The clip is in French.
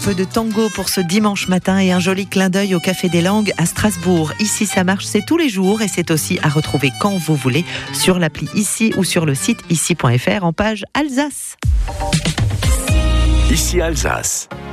peu de tango pour ce dimanche matin et un joli clin d'œil au Café des Langues à Strasbourg. Ici, ça marche, c'est tous les jours et c'est aussi à retrouver quand vous voulez sur l'appli Ici ou sur le site ici.fr en page Alsace. Ici Alsace.